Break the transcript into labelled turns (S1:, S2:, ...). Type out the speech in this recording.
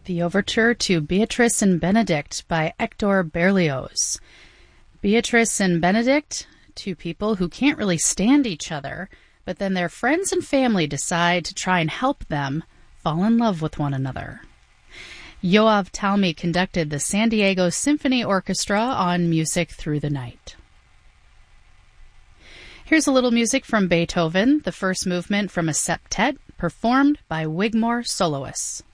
S1: The Overture to Beatrice and Benedict by Hector Berlioz. Beatrice and Benedict, two people who can't really stand each other, but then their friends and family decide to try and help them fall in love with one another. Yoav Talmi conducted the San Diego Symphony Orchestra on Music Through the Night. Here's a little music from Beethoven, the first movement from a septet, performed by Wigmore soloists.